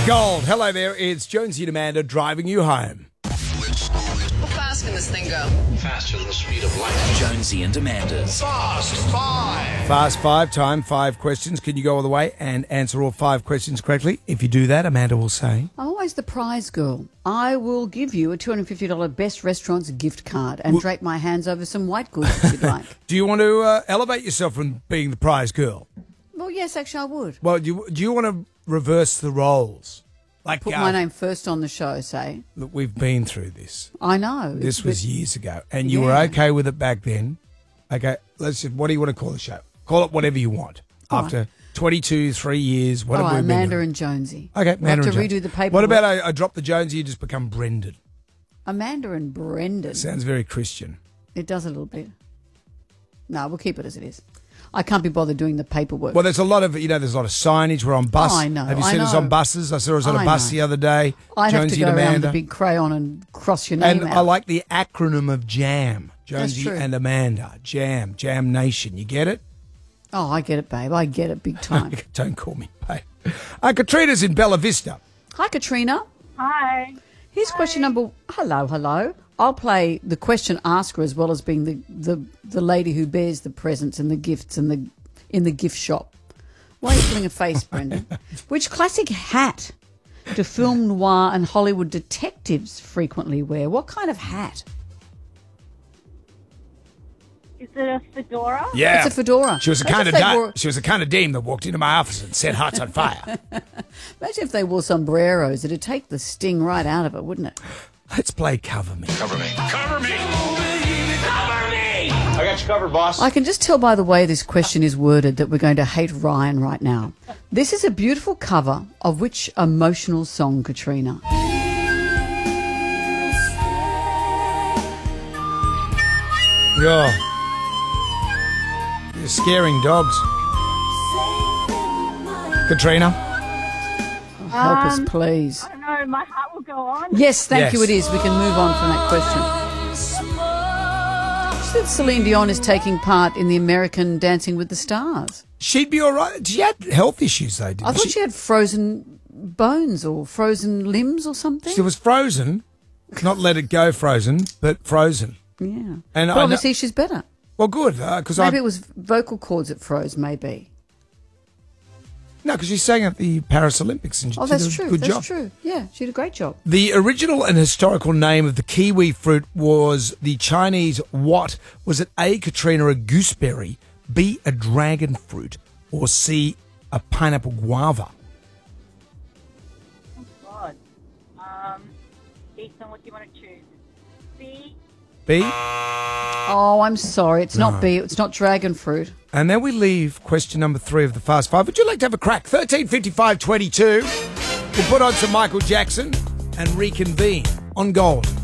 Gold. Hello there. It's Jonesy and Amanda driving you home. How fast can this thing go? Faster than the speed of light. Jonesy and Amanda's Fast Five. Fast five time, 5 questions. Can you go all the way and answer all 5 questions correctly? If you do that, Amanda will say, I'm always the prize girl. I will give you a $250 Best Restaurants gift card and drape my hands over some white goods if you'd like. do you want to elevate yourself from being the prize girl? Well, yes, actually I would. Well, do you want to reverse the roles? Like, Put my name first on the show, say. Look, we've been through this. I know. This was years ago, and you were okay with it back then. Okay, what do you want to call the show? Call it whatever you want. All After right. 22, 3 years, All whatever right, we've been Amanda through. and Jonesy. Okay, Amanda We'll have to and redo Jonesy. the paperwork. What about I drop the Jonesy, you just become Brendan? Amanda and Brendan. Sounds very Christian. It does a little bit. No, we'll keep it as it is. I can't be bothered doing the paperwork. Well, there's a lot of signage. We're on bus. Oh, I know, Have you I seen us know. on buses? I saw us on a I bus know. the other day. I'd have to Jonesy go and around Amanda. with a big crayon and cross your name And out. I like the acronym of JAM. Jonesy true. and Amanda. JAM. Jam Nation. You get it? Oh, I get it, babe. I get it big time. Don't call me babe. Katrina's in Bella Vista. Hi, Katrina. Hi. Here's question number. Hello. I'll play the question asker as well as being the lady who bears the presents and the gifts and in the gift shop. Why are you pulling a face, Brendan? Which classic hat do film noir and Hollywood detectives frequently wear? What kind of hat? Is it a fedora? Yeah. It's a fedora. She was the Imagine kind of if they wore- she was the kind of dame that walked into my office and set hearts on fire. Imagine if they wore sombreros. It'd take the sting right out of it, wouldn't it? Let's play Cover Me. Cover me. Cover me. Cover me. I got you covered, boss. I can just tell by the way this question is worded that we're going to hate Ryan right now. This is a beautiful cover of which emotional song, Katrina? Yeah. You're scaring dogs. Katrina? Help us, please. I don't know. My heart will go on. Yes, thank you, Yes. it is. We can move on from that question. She said Celine Dion is taking part in the American Dancing with the Stars. She'd be all right. She had health issues, though, didn't I thought she had frozen bones or frozen limbs or something. She was frozen. Not let it go frozen, but frozen. Yeah. And But I know- obviously she's better. Well, good, because Maybe it was vocal cords that froze, maybe. No, because she sang at the Paris Olympics and she Oh, did that's a true. good That's job. true. Yeah, she did a great job. The original and historical name of the kiwi fruit was the Chinese what? Was it A, Katrina, a gooseberry, B, a dragon fruit, or C, a pineapple guava? Oh, God. Ethan, what do you want to choose? B. B? Oh, I'm sorry. It's not B. It's not dragon fruit. And then we leave question number 3 of the Fast Five. Would you like to have a crack? 13:55:22. We'll put on some Michael Jackson and reconvene on Gold.